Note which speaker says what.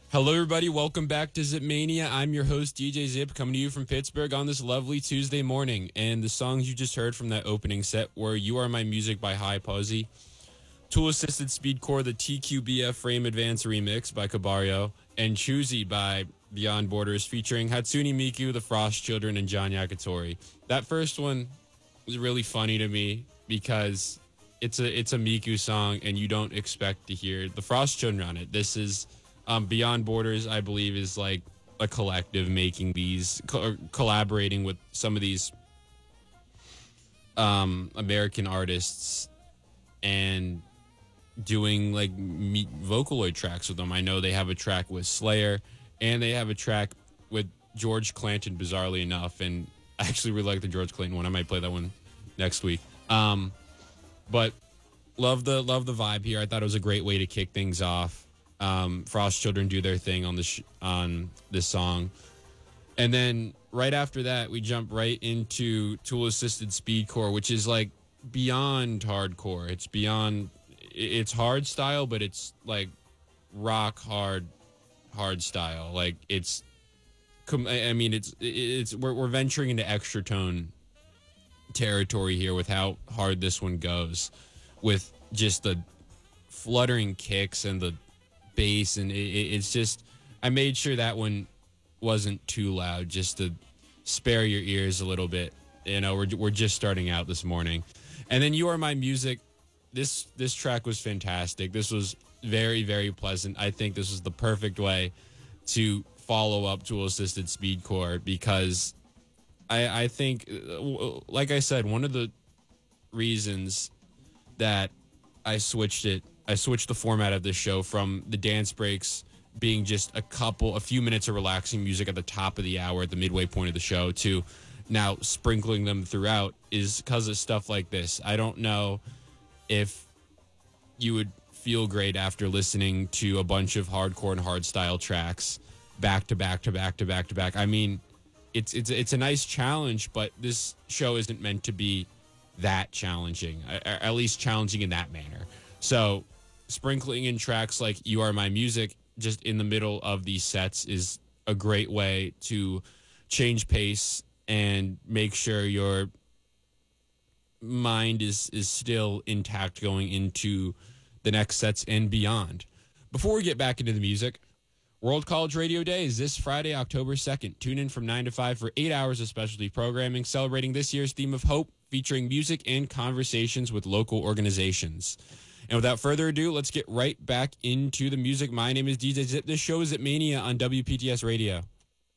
Speaker 1: Hello, everybody. Welcome back to Zip Mania. I'm your host, DJ Zip, coming to you from Pittsburgh on this lovely Tuesday morning. And the songs you just heard from that opening set were You Are My Music by High Posy, Tool Assisted Speedcore, the TQBF Frame Advance Remix by Cabario, and Choosy by Beyond Borders featuring Hatsune Miku, The Frost Children, and John Yakitori. That first one was really funny to me because it's a Miku song and you don't expect to hear The Frost Children on it. This is Beyond Borders, I believe, is like a collective making these, collaborating with some of these American artists and doing like Vocaloid tracks with them. I know they have a track with Slayer and they have a track with George Clanton, bizarrely enough. And I actually really like the George Clanton one. I might play that one next week. But love the vibe here. I thought it was a great way to kick things off. Frost Children do their thing on on this song, and then right after that we jump right into Tool Assisted Speedcore, which is like beyond hardcore. It's hard style, but it's like rock hard style. Like it's we're venturing into extra tone territory here with how hard this one goes, with just the fluttering kicks and the bass, and it's just, I made sure that one wasn't too loud just to spare your ears a little bit. You know, we're just starting out this morning. And then You Are My Music, this track was fantastic. This was very, very pleasant. I think this was the perfect way to follow up Tool Assisted Speedcore, because I think, like I said, one of the reasons that I switched the format of this show from the dance breaks being just a few minutes of relaxing music at the top of the hour at the midway point of the show to now sprinkling them throughout is because of stuff like this. I don't know if you would feel great after listening to a bunch of hardcore and hardstyle tracks back to back to back to back to back. I mean, it's a nice challenge, but this show isn't meant to be that challenging, at least challenging in that manner. So sprinkling in tracks like You Are My Music just in the middle of these sets is a great way to change pace and make sure your mind is still intact going into the next sets and beyond. Before we get back into the music, World College Radio Day is this Friday, October 2nd. Tune in from 9 to 5 for 8 hours of specialty programming celebrating this year's theme of hope, featuring music and conversations with local organizations. And without further ado, let's get right back into the music. My name is DJ Zip. This show is at Mania on WPTS Radio.